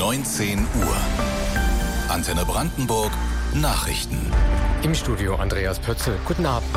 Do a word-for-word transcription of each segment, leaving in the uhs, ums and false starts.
neunzehn Uhr. Antenne Brandenburg Nachrichten. Im Studio Andreas Pötzel. Guten Abend.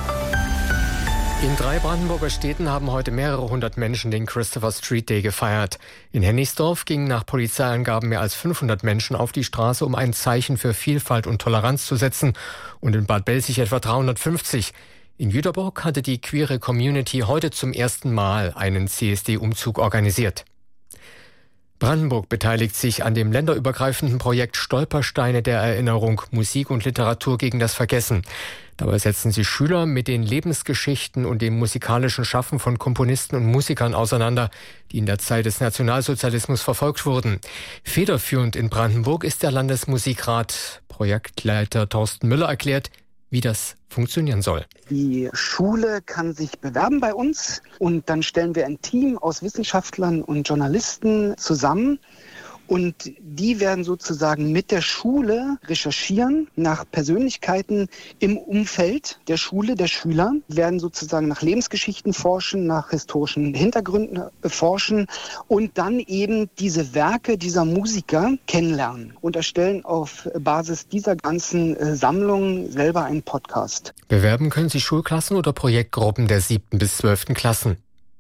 In drei Brandenburger Städten haben heute mehrere hundert Menschen den Christopher Street Day gefeiert. In Hennigsdorf gingen nach Polizeiangaben mehr als fünfhundert Menschen auf die Straße, um ein Zeichen für Vielfalt und Toleranz zu setzen, und in Bad Belzig etwa dreihundertfünfzig. In Jüterbock hatte die queere Community heute zum ersten Mal einen C S D-Umzug organisiert. Brandenburg beteiligt sich an dem länderübergreifenden Projekt Stolpersteine der Erinnerung, Musik und Literatur gegen das Vergessen. Dabei setzen sich Schüler mit den Lebensgeschichten und dem musikalischen Schaffen von Komponisten und Musikern auseinander, die in der Zeit des Nationalsozialismus verfolgt wurden. Federführend in Brandenburg ist der Landesmusikrat. Projektleiter Thorsten Müller erklärt, wie das funktionieren soll. Die Schule kann sich bewerben bei uns und dann stellen wir ein Team aus Wissenschaftlern und Journalisten zusammen. Und die werden sozusagen mit der Schule recherchieren nach Persönlichkeiten im Umfeld der Schule, der Schüler, werden sozusagen nach Lebensgeschichten forschen, nach historischen Hintergründen forschen und dann eben diese Werke dieser Musiker kennenlernen und erstellen auf Basis dieser ganzen Sammlung selber einen Podcast. Bewerben können sich Schulklassen oder Projektgruppen der siebten bis zwölften Klassen.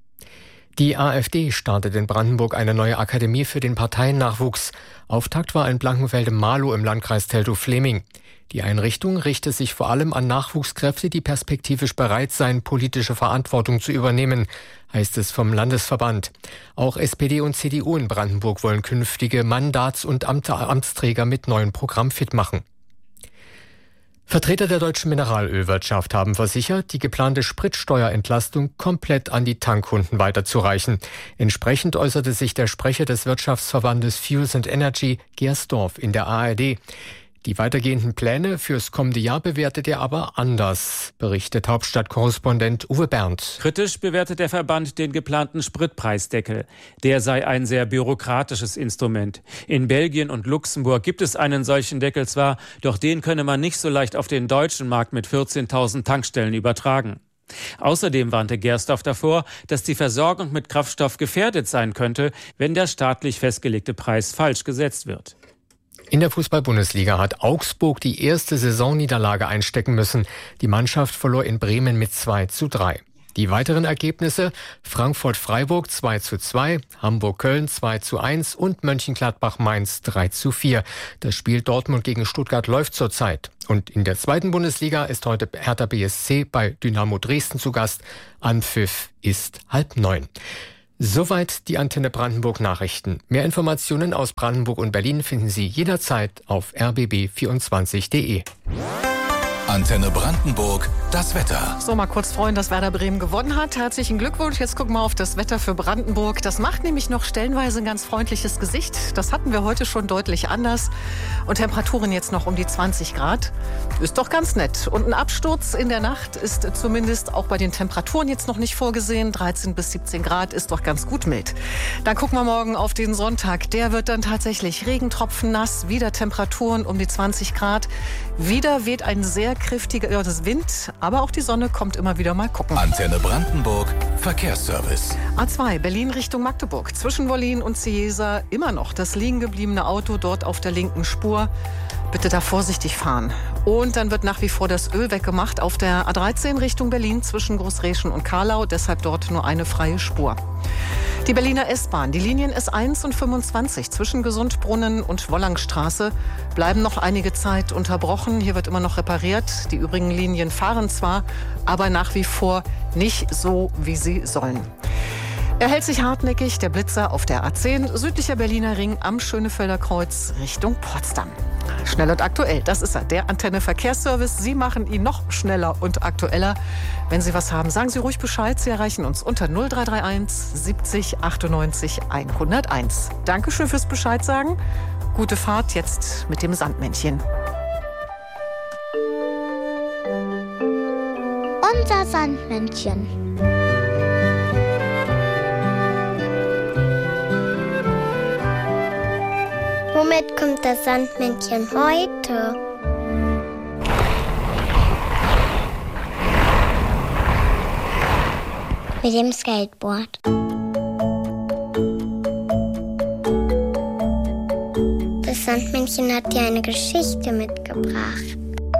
Die AfD startet in Brandenburg eine neue Akademie für den Parteiennachwuchs. Auftakt war in Blankenfelde-Marlow im Landkreis Teltow-Fläming. Die Einrichtung richtet sich vor allem an Nachwuchskräfte, die perspektivisch bereit seien, politische Verantwortung zu übernehmen, heißt es vom Landesverband. Auch S P D und C D U in Brandenburg wollen künftige Mandats- und Amtsträger mit neuem Programm fit machen. Vertreter der deutschen Mineralölwirtschaft haben versichert, die geplante Spritsteuerentlastung komplett an die Tankkunden weiterzureichen. Entsprechend äußerte sich der Sprecher des Wirtschaftsverbandes Fuels and Energy, Gersdorf, in der A R D. Die weitergehenden Pläne fürs kommende Jahr bewertet er aber anders, berichtet Hauptstadtkorrespondent Uwe Berndt. Kritisch bewertet der Verband den geplanten Spritpreisdeckel. Der sei ein sehr bürokratisches Instrument. In Belgien und Luxemburg gibt es einen solchen Deckel zwar, doch den könne man nicht so leicht auf den deutschen Markt mit vierzehntausend Tankstellen übertragen. Außerdem warnte Gersdorf davor, dass die Versorgung mit Kraftstoff gefährdet sein könnte, wenn der staatlich festgelegte Preis falsch gesetzt wird. In der Fußball-Bundesliga hat Augsburg die erste Saisonniederlage einstecken müssen. Die Mannschaft verlor in Bremen mit zwei zu drei. Die weiteren Ergebnisse: Frankfurt-Freiburg zwei zu zwei, Hamburg-Köln zwei zu eins und Mönchengladbach-Mainz drei zu vier. Das Spiel Dortmund gegen Stuttgart läuft zurzeit. Und in der zweiten Bundesliga ist heute Hertha B S C bei Dynamo Dresden zu Gast. Anpfiff ist halb neun. Soweit die Antenne Brandenburg Nachrichten. Mehr Informationen aus Brandenburg und Berlin finden Sie jederzeit auf r b b vierundzwanzig punkt d e. Antenne Brandenburg, das Wetter. So, mal kurz freuen, dass Werder Bremen gewonnen hat. Herzlichen Glückwunsch. Jetzt gucken wir auf das Wetter für Brandenburg. Das macht nämlich noch stellenweise ein ganz freundliches Gesicht. Das hatten wir heute schon deutlich anders. Und Temperaturen jetzt noch um die zwanzig Grad. Ist doch ganz nett. Und ein Absturz in der Nacht ist zumindest auch bei den Temperaturen jetzt noch nicht vorgesehen. dreizehn bis siebzehn Grad ist doch ganz gut mild. Dann gucken wir morgen auf den Sonntag. Der wird dann tatsächlich Regentropfen nass. Wieder Temperaturen um die zwanzig Grad. Wieder weht ein sehr kräftiger ja, das Wind, aber auch die Sonne kommt immer wieder mal gucken. Antenne Brandenburg, Verkehrsservice. A zwei, Berlin Richtung Magdeburg. Zwischen Wollin und Ciesa immer noch das liegen gebliebene Auto dort auf der linken Spur. Bitte da vorsichtig fahren. Und dann wird nach wie vor das Öl weggemacht auf der A dreizehn Richtung Berlin zwischen Großreschen und Karlau. Deshalb dort nur eine freie Spur. Die Berliner S-Bahn, die Linien S eins und fünfundzwanzig zwischen Gesundbrunnen und Wollangstraße bleiben noch einige Zeit unterbrochen. Hier wird immer noch repariert. Die übrigen Linien fahren zwar, aber nach wie vor nicht so, wie sie sollen. Er hält sich hartnäckig, der Blitzer auf der A zehn, südlicher Berliner Ring am Schönefelder Kreuz Richtung Potsdam. Schnell und aktuell, das ist er, der Antenne Verkehrsservice. Sie machen ihn noch schneller und aktueller. Wenn Sie was haben, sagen Sie ruhig Bescheid. Sie erreichen uns unter null drei drei eins siebzig achtundneunzig hunderteins. Dankeschön fürs Bescheid sagen. Gute Fahrt jetzt mit dem Sandmännchen. Unser Sandmännchen. Womit kommt das Sandmännchen heute? Mit dem Skateboard. Sandmännchen hat dir eine Geschichte mitgebracht.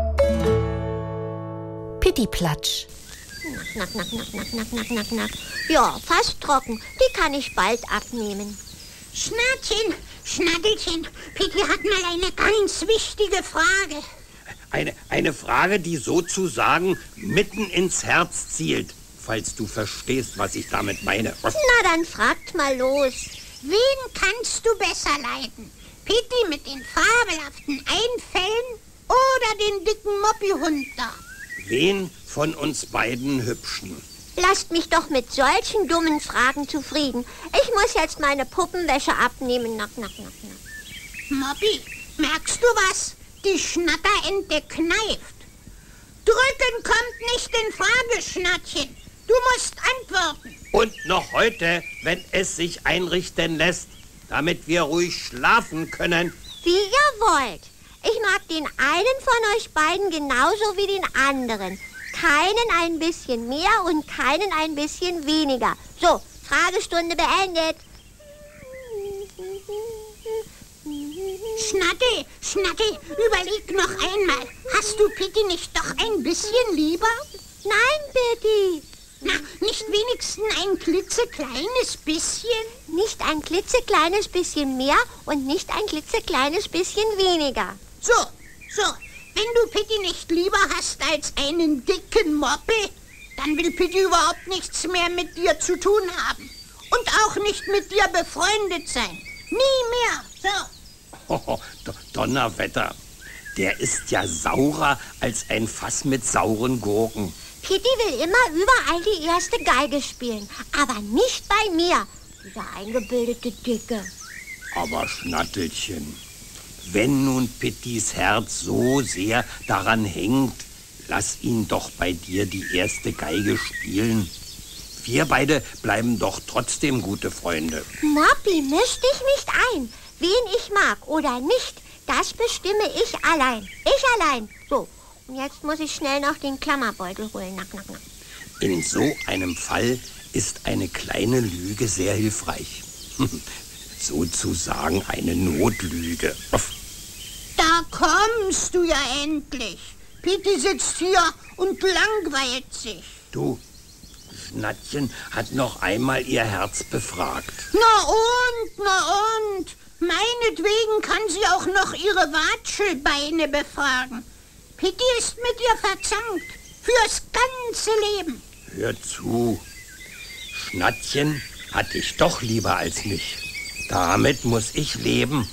Pittiplatsch. Knack, knack, knack, knack, knack, knack, knack, knack. Ja, fast trocken. Die kann ich bald abnehmen. Schnattchen, Schnattelchen, Pitti hat mal eine ganz wichtige Frage. Eine, eine Frage, die sozusagen mitten ins Herz zielt, falls du verstehst, was ich damit meine. Na, dann fragt mal los. Wen kannst du besser leiden? Pitti mit den fabelhaften Einfällen oder den dicken Moppihund da? Wen von uns beiden Hübschen? Lasst mich doch mit solchen dummen Fragen zufrieden. Ich muss jetzt meine Puppenwäsche abnehmen. Nack, nack, nack, nack. Moppi, merkst du was? Die Schnatterente kneift. Drücken kommt nicht in Frage, Schnattchen. Du musst antworten. Und noch heute, wenn es sich einrichten lässt, damit wir ruhig schlafen können. Wie ihr wollt. Ich mag den einen von euch beiden genauso wie den anderen. Keinen ein bisschen mehr und keinen ein bisschen weniger. So, Fragestunde beendet. Schnattel, Schnattel, überleg noch einmal. Hast du Pitti nicht doch ein bisschen lieber? Nein, Pitti. Na, nicht wenigstens ein klitzekleines bisschen? Nicht ein klitzekleines bisschen mehr und nicht ein klitzekleines bisschen weniger. So, so. Wenn du Pitti nicht lieber hast als einen dicken Moppel, dann will Pitti überhaupt nichts mehr mit dir zu tun haben. Und auch nicht mit dir befreundet sein. Nie mehr. So. Oh, Donnerwetter. Der ist ja saurer als ein Fass mit sauren Gurken. Pitti will immer überall die erste Geige spielen, aber nicht bei mir, dieser eingebildete Dicke. Aber Schnattelchen, wenn nun Pittis Herz so sehr daran hängt, lass ihn doch bei dir die erste Geige spielen. Wir beide bleiben doch trotzdem gute Freunde. Moppi, misch dich nicht ein. Wen ich mag oder nicht, das bestimme ich allein. Ich allein. So, und jetzt muss ich schnell noch den Klammerbeutel holen. Nack, nack, nack. In so einem Fall ist eine kleine Lüge sehr hilfreich. Sozusagen eine Notlüge. Da kommst du ja endlich. Pitti sitzt hier und langweilt sich. Du, Schnattchen hat noch einmal ihr Herz befragt. Na und, na und. Meinetwegen kann sie auch noch ihre Watschelbeine befragen. Pitti ist mit ihr verzankt. Fürs ganze Leben. Hör zu. Schnattchen hat dich doch lieber als mich. Damit muss ich leben.